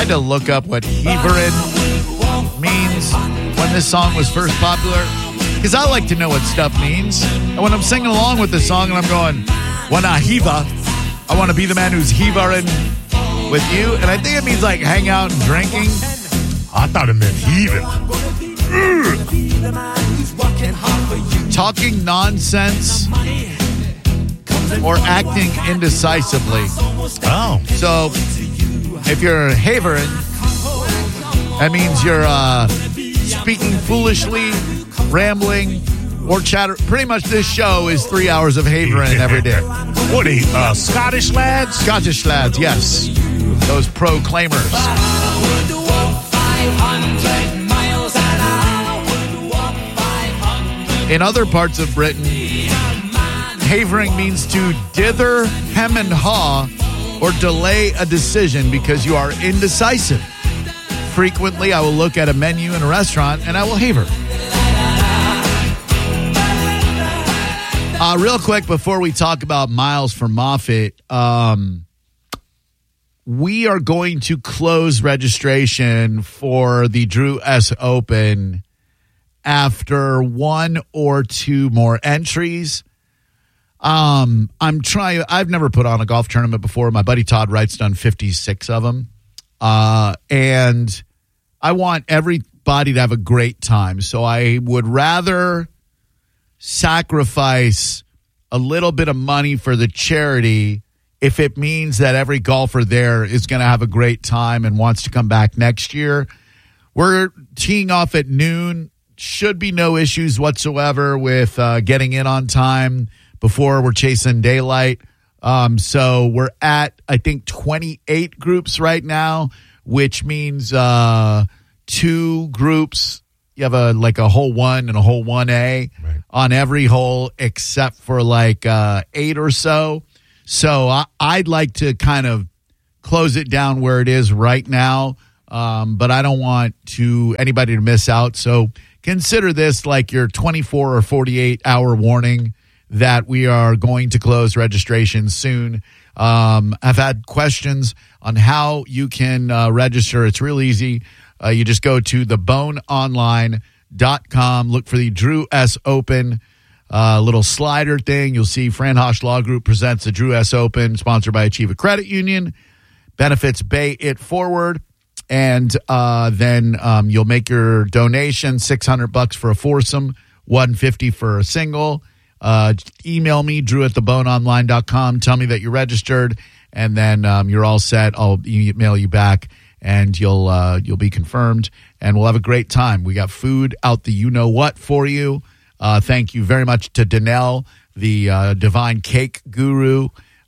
had to look up what Heverin means when this song was first popular, because I like to know what stuff means. And when I'm singing along with the song and I'm going, "Wanna Heva," I want to be the man who's Heverin with you. And I think it means like hang out and drinking. I thought it meant heaving. Talking nonsense or acting indecisively. Oh. So if you're Heverin, that means you're speaking foolishly, rambling, or chatter. Pretty much this show is 3 hours of Heverin every day. What are you, Scottish lads? Scottish lads, yes. Those proclaimers. In other parts of Britain, havering means to dither, hem and haw, or delay a decision because you are indecisive. Frequently, I will look at a menu in a restaurant and I will haver. Real quick, before we talk about Miles for Moffitt, we are going to close registration for the Drew S. Open after one or two more entries. I've never put on a golf tournament before. My buddy Todd Wright's done 56 of them. And I want everybody to have a great time. So I would rather sacrifice a little bit of money for the charity if it means that every golfer there is going to have a great time and wants to come back next year. We're teeing off at noon. Should be no issues whatsoever with getting in on time before we're chasing daylight. So we're at, I think, 28 groups right now, which means 2 groups. You have a hole 1 and a hole 1A on every hole except for 8 or so. So I'd like to kind of close it down where it is right now, but I don't want anybody to miss out. So consider this like your 24 or 48-hour warning that we are going to close registration soon. I've had questions on how you can register. It's real easy. You just go to theboneonline.com, look for the Drew S. Open little slider thing. You'll see Fran Hosh Law Group presents the Drew S. Open, sponsored by Achieva Credit Union. Benefits Bay It Forward. And then you'll make your donation, $600 for a foursome, $150 for a single. Email me, drew@theboneonline.com. Tell me that you're registered, and then you're all set. I'll email you back, and you'll be confirmed, and we'll have a great time. We got food out the you-know-what for you. Thank you very much to Danelle, the Divine Cake Guru.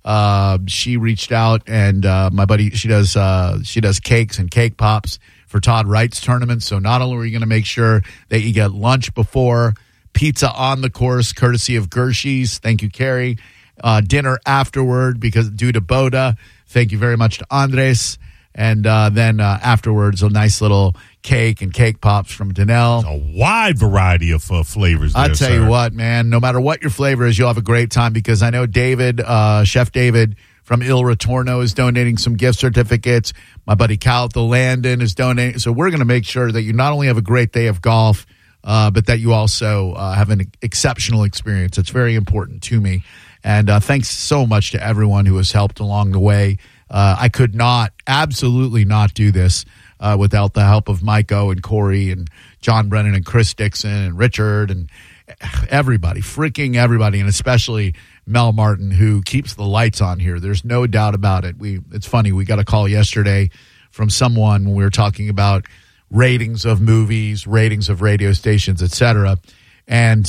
She reached out, and my buddy, she does cakes and cake pops for Todd Wright's tournament. So not only are you going to make sure that you get lunch before, pizza on the course, courtesy of Gershie's. Thank you, Carrie. Dinner afterward, because due to Boda. Thank you very much to Andres. And then afterwards, a nice little cake and cake pops from Danelle. A wide variety of flavors there, I'll tell you what, man, no matter what your flavor is, you'll have a great time, because I know David, Chef David from Il Ritorno is donating some gift certificates. My buddy Cal at the Landon is donating. So we're going to make sure that you not only have a great day of golf, but that you also have an exceptional experience. It's very important to me. And thanks so much to everyone who has helped along the way. I could absolutely not do this without the help of Miko and Corey and John Brennan and Chris Dixon and Richard and everybody, freaking everybody, and especially Mel Martin, who keeps the lights on here. There's no doubt about it. It's funny. We got a call yesterday from someone when we were talking about ratings of movies, ratings of radio stations, etc. And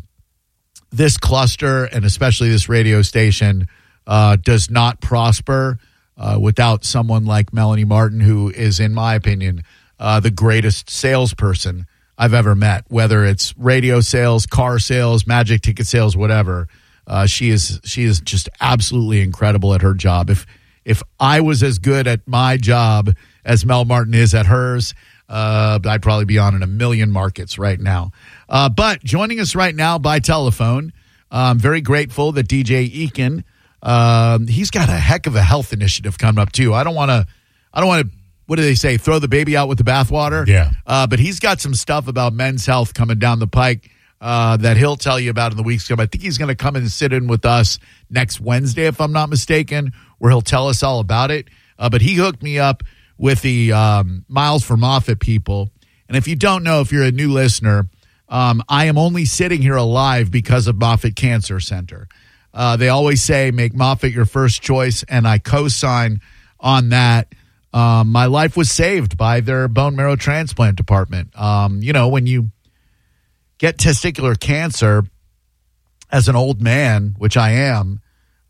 this cluster, and especially this radio station, does not prosper without someone like Melanie Martin, who is, in my opinion, the greatest salesperson I've ever met, whether it's radio sales, car sales, magic ticket sales, whatever. She is just absolutely incredible at her job. If I was as good at my job as Mel Martin is at hers, I'd probably be on in a million markets right now. But joining us right now by telephone, I'm very grateful that DJ Eakin, he's got a heck of a health initiative coming up too. I don't want to what do they say? Throw the baby out with the bathwater. Yeah. But he's got some stuff about men's health coming down the pike that he'll tell you about in the weeks to come. I think he's going to come and sit in with us next Wednesday, if I'm not mistaken, where he'll tell us all about it. But he hooked me up with the Miles for Moffitt people. And if you don't know, if you're a new listener, I am only sitting here alive because of Moffitt Cancer Center. They always say, make Moffitt your first choice, and I co-sign on that. My life was saved by their bone marrow transplant department. When you get testicular cancer as an old man, which I am,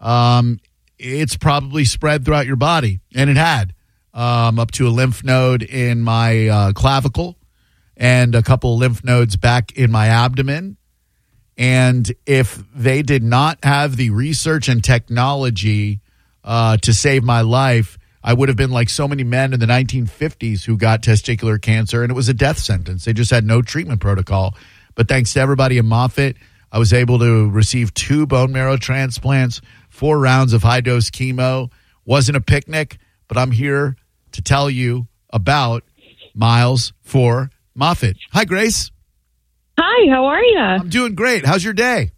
it's probably spread throughout your body, and it had up to a lymph node in my clavicle and a couple lymph nodes back in my abdomen. And if they did not have the research and technology to save my life, I would have been like so many men in the 1950s who got testicular cancer, and it was a death sentence. They just had no treatment protocol. But thanks to everybody in Moffitt, I was able to receive 2 bone marrow transplants, 4 rounds of high-dose chemo. Wasn't a picnic, but I'm here to tell you about Miles for Moffitt. Hi, Grace. Hi, how are you? I'm doing great. How's your day?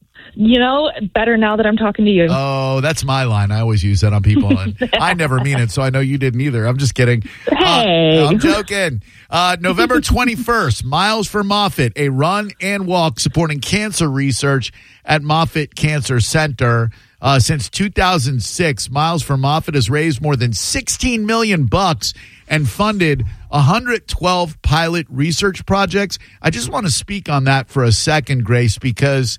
Better now that I'm talking to you. Oh, that's my line. I always use that on people, and I never mean it, so I know you didn't either. I'm just kidding. Hey. I'm joking. November 21st, Miles for Moffitt, a run and walk supporting cancer research at Moffitt Cancer Center. Since 2006, Miles for Moffitt has raised more than $16 million and funded 112 pilot research projects. I just want to speak on that for a second, Grace, because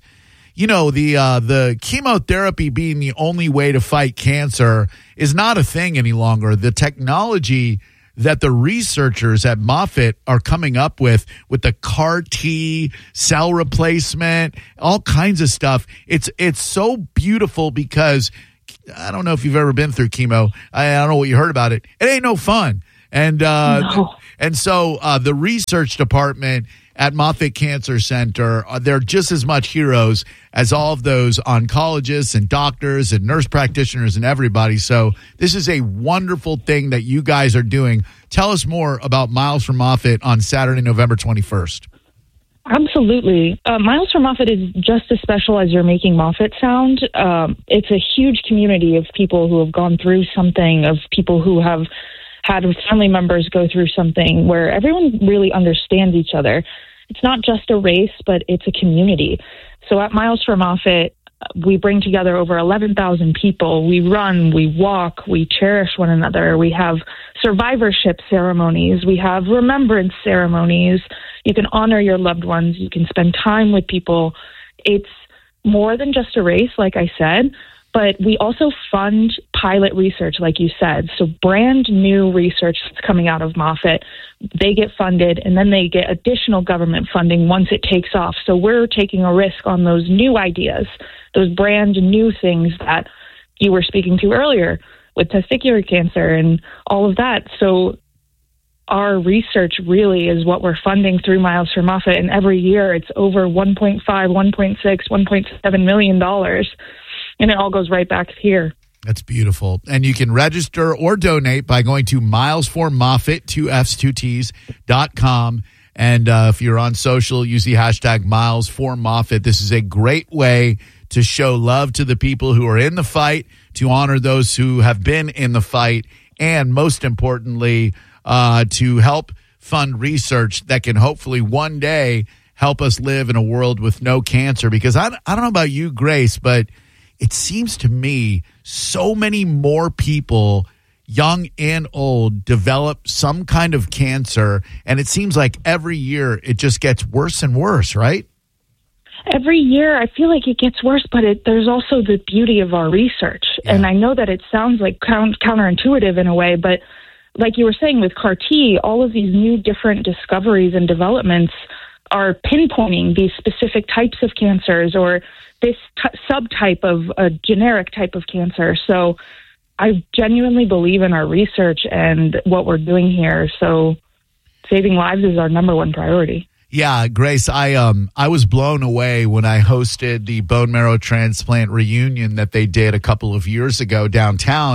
the chemotherapy being the only way to fight cancer is not a thing any longer. The technology that the researchers at Moffitt are coming up with the CAR T, cell replacement, all kinds of stuff. It's so beautiful because I don't know if you've ever been through chemo. I don't know what you heard about it. It ain't no fun. And No. And so the research department at Moffitt Cancer Center, they're just as much heroes as all of those oncologists and doctors and nurse practitioners and everybody. So this is a wonderful thing that you guys are doing. Tell us more about Miles for Moffitt on Saturday, November 21st. Absolutely. Miles for Moffitt is just as special as you're making Moffitt sound. It's a huge community of people who have gone through something, of people who have had family members go through something, where everyone really understands each other. It's not just a race, but it's a community. So at Miles for Moffitt, we bring together over 11,000 people. We run, we walk, we cherish one another. We have survivorship ceremonies. We have remembrance ceremonies. You can honor your loved ones. You can spend time with people. It's more than just a race, like I said, but we also fund pilot research, like you said. So brand new research that's coming out of Moffitt, they get funded, and then they get additional government funding once it takes off. So we're taking a risk on those new ideas, those brand new things that you were speaking to earlier with testicular cancer and all of that. So our research really is what we're funding through Miles for Moffitt, and every year it's over $1.5, $1.6, $1.7 million. And it all goes right back here. That's beautiful. And you can register or donate by going to milesformoffitt, 2Fs2Ts.com. And if you're on social, use the hashtag milesformoffitt. This is a great way to show love to the people who are in the fight, to honor those who have been in the fight, and most importantly, to help fund research that can hopefully one day help us live in a world with no cancer. Because I don't know about you, Grace, but it seems to me so many more people, young and old, develop some kind of cancer. And it seems like every year it just gets worse and worse, right? Every year I feel like it gets worse, but there's also the beauty of our research. Yeah. And I know that it sounds like counterintuitive in a way, but like you were saying with CAR T, all of these new different discoveries and developments are pinpointing these specific types of cancers or this subtype of a generic type of cancer. So I genuinely believe in our research and what we're doing here. So saving lives is our number one priority. Yeah, Grace, I was blown away when I hosted the bone marrow transplant reunion that they did a couple of years ago downtown.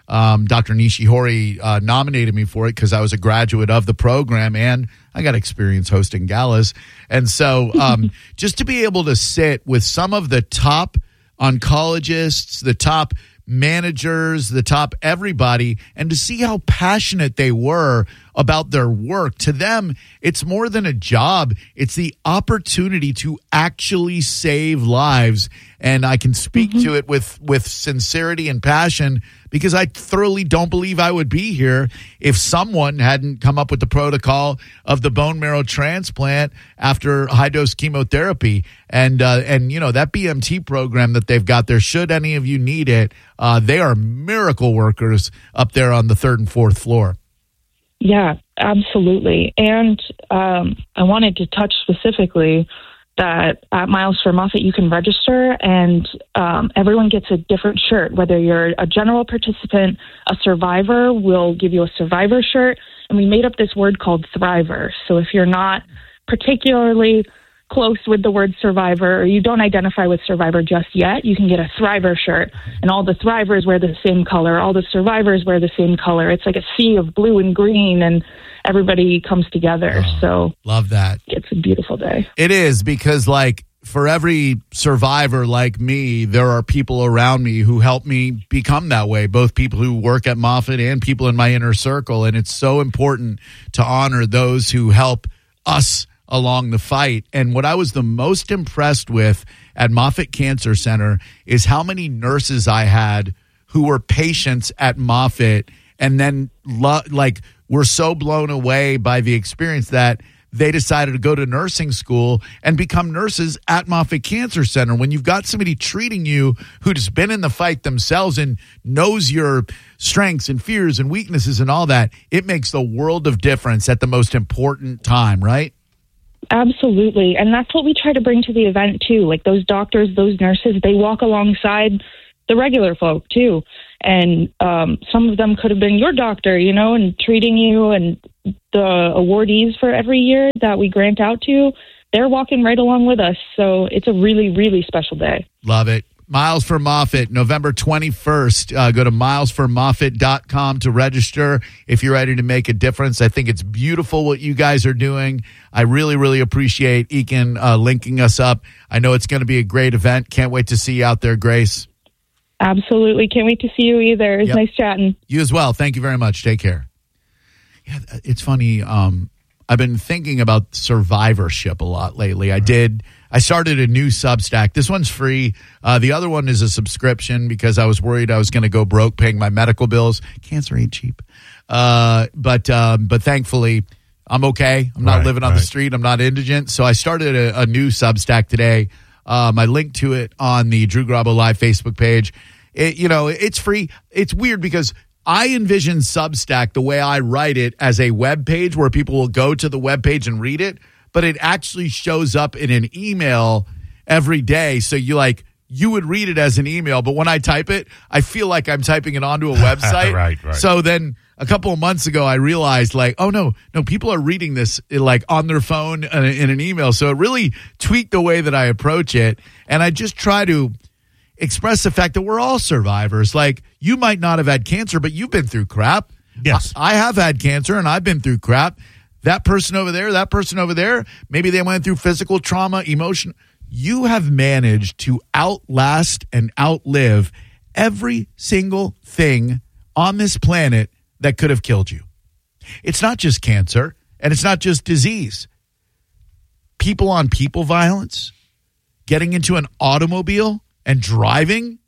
Dr. Nishihori nominated me for it because I was a graduate of the program and I got experience hosting galas. And so just to be able to sit with some of the top oncologists, the top managers, the top everybody, and to see how passionate they were about their work. To them, it's more than a job. It's the opportunity to actually save lives. And I can speak to it with sincerity and passion because I thoroughly don't believe I would be here if someone hadn't come up with the protocol of the bone marrow transplant after high-dose chemotherapy. And you know, that BMT program that they've got there, should any of you need it, they are miracle workers up there on the 3rd and 4th floor. Yeah, absolutely. And I wanted to touch specifically that at Miles for Moffitt, you can register and everyone gets a different shirt. Whether you're a general participant, a survivor, we'll give you a survivor shirt. And we made up this word called Thriver. So if you're not particularly close with the word survivor or you don't identify with survivor just yet, you can get a Thriver shirt. And all the Thrivers wear the same color. All the survivors wear the same color. It's like a sea of blue and green, and everybody comes together. So love that. It's a beautiful day. It is, because like for every survivor like me, there are people around me who help me become that way, both people who work at Moffitt and people in my inner circle. And it's so important to honor those who help us along the fight. And what I was the most impressed with at Moffitt Cancer Center is how many nurses I had who were patients at Moffitt and then were so blown away by the experience that they decided to go to nursing school and become nurses at Moffitt Cancer Center. When you've got somebody treating you who's been in the fight themselves and knows your strengths and fears and weaknesses and all that, it makes the world of difference at the most important time, right? Absolutely. And that's what we try to bring to the event, too. Like those doctors, those nurses, they walk alongside the regular folk, too. And some of them could have been your doctor, you know, and treating you. And the awardees for every year that we grant out to, they're walking right along with us. So it's a really, really special day. Love it. Miles for Moffitt, November 21st. Go to milesformoffitt.com to register if you're ready to make a difference. I think it's beautiful what you guys are doing. I really, really appreciate Eakin linking us up. I know it's going to be a great event. Can't wait to see you out there, Grace. Absolutely. Can't wait to see you either. It's nice chatting. You as well. Thank you very much. Take care. Yeah, it's funny. I've been thinking about survivorship a lot lately. I started a new Substack. This one's free. The other one is a subscription because I was worried I was going to go broke paying my medical bills. Cancer ain't cheap. But thankfully, I'm okay. I'm not living on the street. I'm not indigent. So I started a new Substack today. I linked to it on the Drew Garabo Live Facebook page. It's free. It's weird because I envision Substack the way I write it as a web page where people will go to the web page and read it, but it actually shows up in an email every day. So you would read it as an email, but when I type it, I feel like I'm typing it onto a website. Right. So then a couple of months ago, I realized oh no, people are reading this on their phone in an email. So it really tweaked the way that I approach it. And I just try to express the fact that we're all survivors. Like, you might not have had cancer, but you've been through crap. Yes. I have had cancer and I've been through crap. That person over there, maybe they went through physical trauma, emotion. You have managed to outlast and outlive every single thing on this planet that could have killed you. It's not just cancer, and it's not just disease. People on people violence, getting into an automobile and driving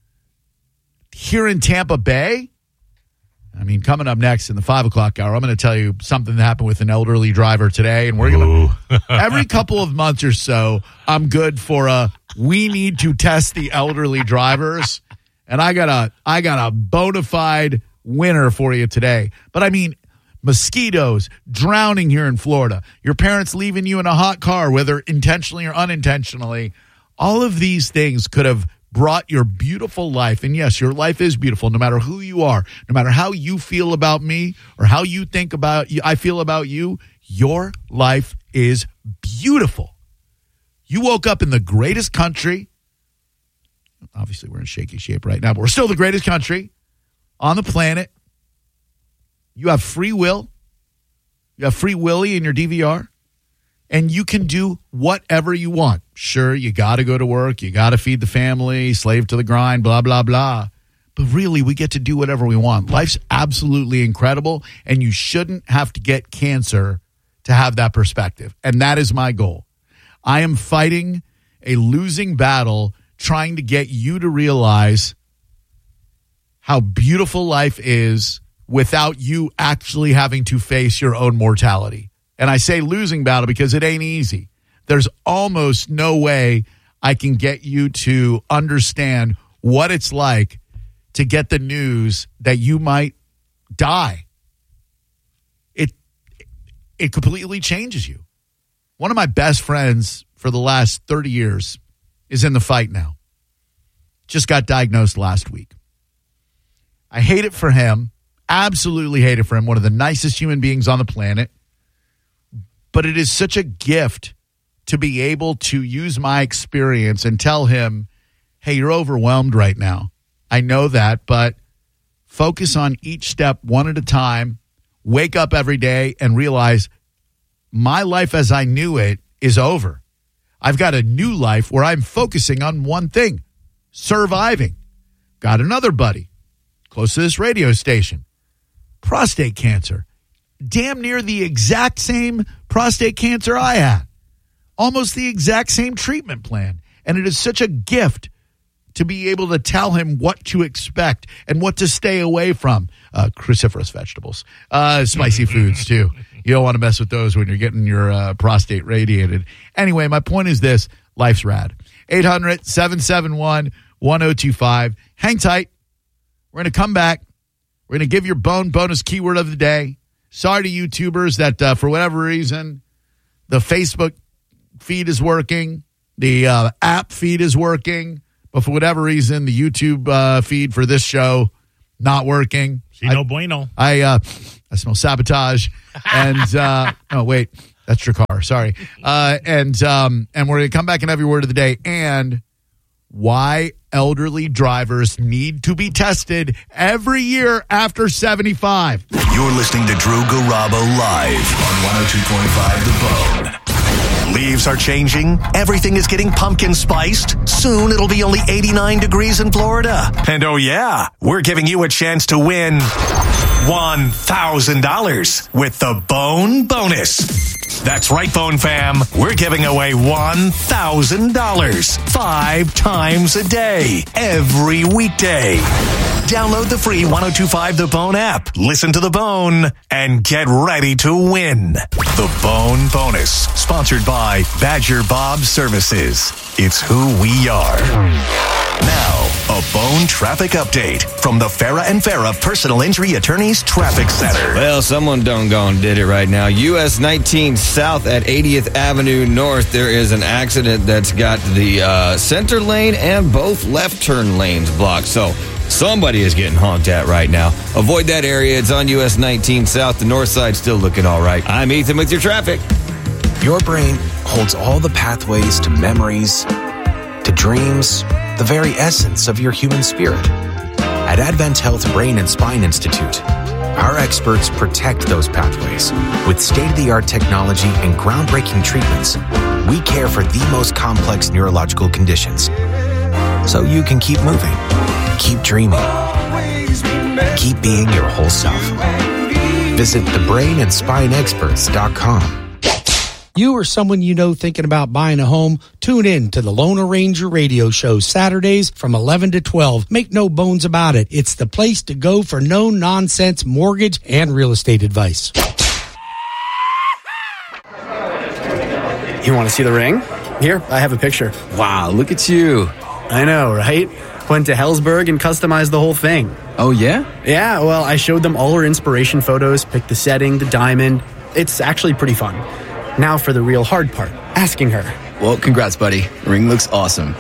here in Tampa Bay. I mean, coming up next in the 5 o'clock hour, I'm going to tell you something that happened with an elderly driver today. And we're going to, every couple of months or so, I'm good for we need to test the elderly drivers. And I got a bona fide winner for you today. But I mean, mosquitoes, drowning here in Florida, your parents leaving you in a hot car, whether intentionally or unintentionally, all of these things could have brought your beautiful life. And yes, your life is beautiful, no matter who you are, no matter how you feel about me or how you think about you, I feel about you. Your life is beautiful. You woke up in the greatest country. Obviously, we're in shaky shape right now, but we're still the greatest country on the planet. You have free will. You have Free Willy in your DVR. And you can do whatever you want. Sure, you got to go to work. You got to feed the family, slave to the grind, blah, blah, blah. But really, we get to do whatever we want. Life's absolutely incredible, and you shouldn't have to get cancer to have that perspective. And that is my goal. I am fighting a losing battle trying to get you to realize how beautiful life is without you actually having to face your own mortality. And I say losing battle because it ain't easy. There's almost no way I can get you to understand what it's like to get the news that you might die. It completely changes you. One of my best friends for the last 30 years is in the fight now. Just got diagnosed last week. I hate it for him. Absolutely hate it for him. One of the nicest human beings on the planet. But it is such a gift to be able to use my experience and tell him, hey, you're overwhelmed right now. I know that, but focus on each step one at a time. Wake up every day and realize my life as I knew it is over. I've got a new life where I'm focusing on one thing, surviving. Got another buddy close to this radio station, prostate cancer. Damn near the exact same prostate cancer I had. Almost the exact same treatment plan. And it is such a gift to be able to tell him what to expect and what to stay away from. Cruciferous vegetables, spicy foods too. You don't want to mess with those when you're getting your prostate radiated. Anyway, my point is this. Life's rad. 800-771-1025. Hang tight. We're going to come back. We're going to give your bone bonus keyword of the day. Sorry to YouTubers that for whatever reason, the Facebook feed is working. The app feed is working. But for whatever reason, the YouTube feed for this show, not working. No bueno. I smell sabotage. And, oh, wait, that's your car. Sorry. And we're going to come back in every word of the day. And why elderly drivers need to be tested every year after 75. You're listening to Drew Garabo live on 102.5 The Bone. Leaves are changing. Everything is getting pumpkin spiced. Soon it'll be only 89 degrees in Florida. And oh yeah, we're giving you a chance to win $1,000 with the Bone Bonus. That's right, Bone Fam. We're giving away $1,000 5 times a day, every weekday. Download the free 102.5 The Bone app, listen to The Bone, and get ready to win. The Bone Bonus, sponsored by Badger Bob Services. It's who we are. Now, a Bone traffic update from the Farah and Farah Personal Injury Attorneys Traffic Center. Well, someone done did it right now. US 19 South at 80th Avenue North. There is an accident that's got the center lane and both left turn lanes blocked. So somebody is getting honked at right now. Avoid that area. It's on US 19 South. The north side's still looking all right. I'm Ethan with your traffic. Your brain holds all the pathways to memories, to dreams, the very essence of your human spirit. At Advent Health Brain and Spine Institute, our experts protect those pathways. With state-of-the-art technology and groundbreaking treatments, we care for the most complex neurological conditions. So you can keep moving, keep dreaming, keep being your whole self. Visit thebrainandspineexperts.com. You or someone you know thinking about buying a home, tune in to the Lone Ranger radio show Saturdays from 11 to 12. Make no bones about it. It's the place to go for no-nonsense mortgage and real estate advice. You want to see the ring? Here, I have a picture. Wow, look at you. I know, right? Went to Helzberg and customized the whole thing. Oh, yeah? Yeah, well, I showed them all our inspiration photos, picked the setting, the diamond. It's actually pretty fun. Now for the real hard part, asking her. Well, congrats, buddy. The ring looks awesome.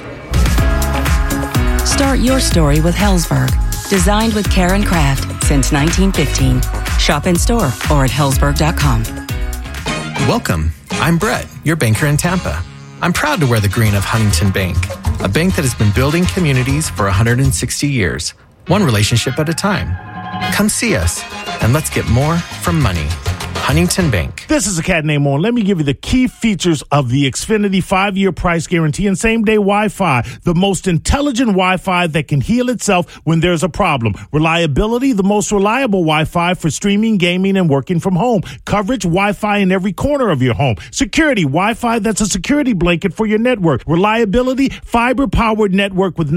Start your story with Helzberg. Designed with care and craft since 1915. Shop in store or at helzberg.com. Welcome. I'm Brett, your banker in Tampa. I'm proud to wear the green of Huntington Bank, a bank that has been building communities for 160 years, one relationship at a time. Come see us, and let's get more from money. Huntington Bank. This is a cat named On. Let me give you the key features of the Xfinity 5-year price guarantee and same-day Wi-Fi, the most intelligent Wi-Fi that can heal itself when there's a problem. Reliability, the most reliable Wi-Fi for streaming, gaming, and working from home. Coverage, Wi-Fi in every corner of your home. Security, Wi-Fi that's a security blanket for your network. Reliability, fiber-powered network with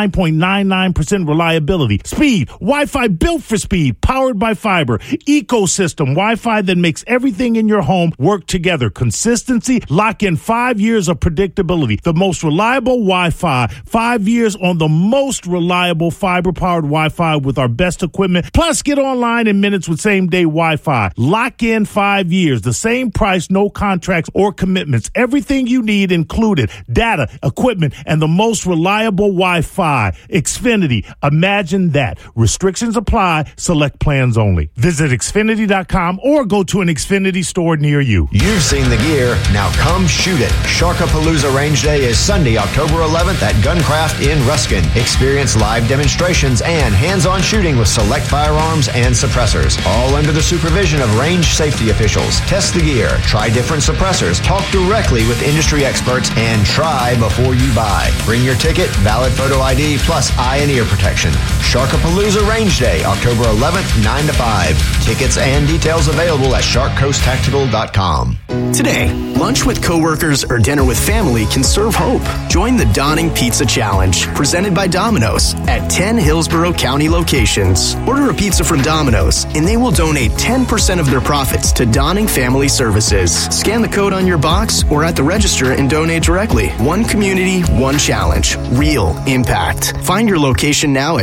99.99% reliability. Speed, Wi-Fi built for speed, powered by fiber. Ecosystem, Wi-Fi that makes everything in your home work together. Consistency, lock in 5 years of predictability. The most reliable Wi-Fi, 5 years on the most reliable fiber-powered Wi-Fi with our best equipment. Plus, get online in minutes with same-day Wi-Fi. Lock in 5 years. The same price, no contracts or commitments. Everything you need included. Data, equipment, and the most reliable Wi-Fi. Xfinity. Imagine that. Restrictions apply. Select plans only. Visit Xfinity.com or go to an Xfinity store near you. You've seen the gear. Now come shoot it. Sharkapalooza Range Day is Sunday, October 11th at Guncraft in Ruskin. Experience live demonstrations and hands-on shooting with select firearms and suppressors, all under the supervision of range safety officials. Test the gear, try different suppressors, talk directly with industry experts, and try before you buy. Bring your ticket, valid photo ID, plus eye and ear protection. Sharkapalooza Range Day, October 11th, 9 to 5. Tickets and details available at sharkcoasttactical.com. Today, lunch with coworkers or dinner with family can serve hope. Join the Donning Pizza Challenge, presented by Domino's, at 10 Hillsborough County locations. Order a pizza from Domino's, and they will donate 10% of their profits to Donning Family Services. Scan the code on your box or at the register and donate directly. One community, one challenge. Real impact. Find your location now at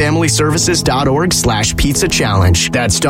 DonningFamilyServices.org/pizza challenge. That's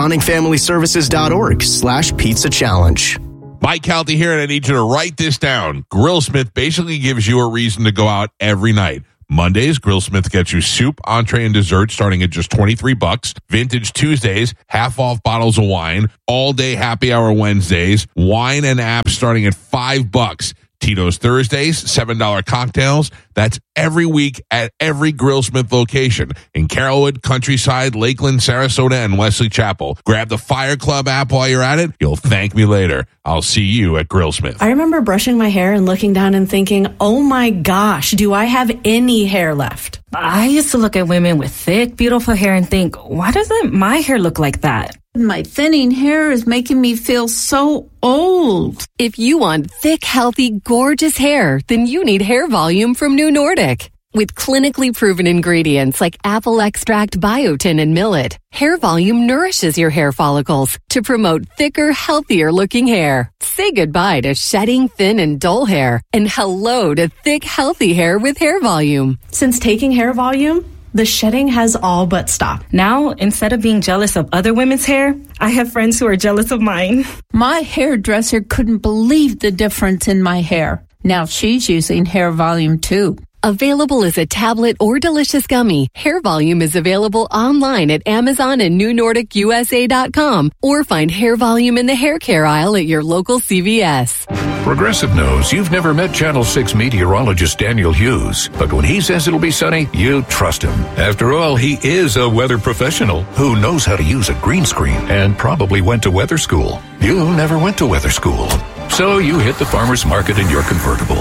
DonningFamilyServices.org/pizza challenge. Mike Calty here, and I need you to write this down. Grillsmith basically gives you a reason to go out every night. Mondays, Grillsmith gets you soup, entree, and dessert starting at just $23. Vintage Tuesdays, half off bottles of wine. All day happy hour Wednesdays. Wine and apps starting at $5. Tito's Thursdays, $7 cocktails. That's every week at every Grillsmith location in Carrollwood, Countryside, Lakeland, Sarasota, and Wesley Chapel. Grab the Fire Club app while you're at it. You'll thank me later. I'll see you at Grillsmith. I remember brushing my hair and looking down and thinking, oh my gosh, do I have any hair left? I used to look at women with thick, beautiful hair and think, why doesn't my hair look like that? My thinning hair is making me feel so old. If you want thick, healthy, gorgeous hair, then you need Hair Volume from New Nordic. With clinically proven ingredients like apple extract, biotin, and millet, Hair Volume nourishes your hair follicles to promote thicker, healthier looking hair. Say goodbye to shedding, thin, and dull hair, and hello to thick, healthy hair with Hair Volume. Since taking Hair Volume, the shedding has all but stopped. Now, instead of being jealous of other women's hair, I have friends who are jealous of mine. My hairdresser couldn't believe the difference in my hair. Now she's using Hair Volume too. Available as a tablet or delicious gummy, Hair Volume is available online at Amazon and NewNordicUSA.com, or find Hair Volume in the hair care aisle at your local CVS. Progressive knows you've never met Channel 6 meteorologist Daniel Hughes, but when he says it'll be sunny, you trust him. After all, he is a weather professional who knows how to use a green screen and probably went to weather school. You never went to weather school, so you hit the farmer's market in your convertible.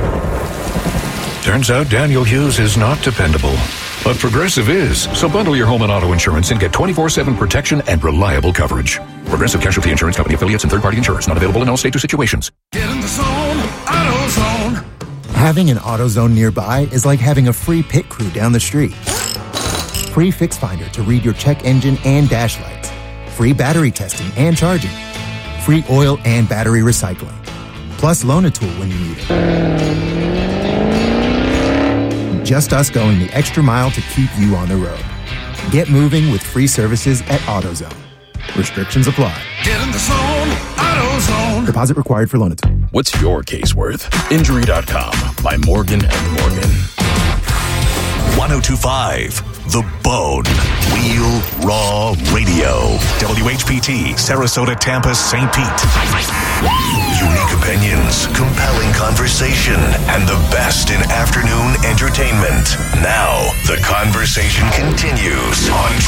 Turns out Daniel Hughes is not dependable, but Progressive is. So bundle your home and auto insurance and get 24/7 protection and reliable coverage. Progressive Casualty Insurance Company affiliates and third-party insurers. Not available in all states or situations. Get in the zone, AutoZone. Having an AutoZone nearby is like having a free pit crew down the street. Free Fix Finder to read your check engine and dash lights. Free battery testing and charging. Free oil and battery recycling. Plus Loan-A-Tool when you need it. Just us going the extra mile to keep you on the road. Get moving with free services at AutoZone. Restrictions apply. Get in the zone, AutoZone. Deposit required for Loan-A-Tool. What's your case worth? Injury.com by Morgan & Morgan. 102.5 The Bone. Real Raw Radio. WHPT, Sarasota, Tampa, St. Pete. Unique opinions, compelling conversation, and the best in afternoon entertainment. Now, the conversation continues on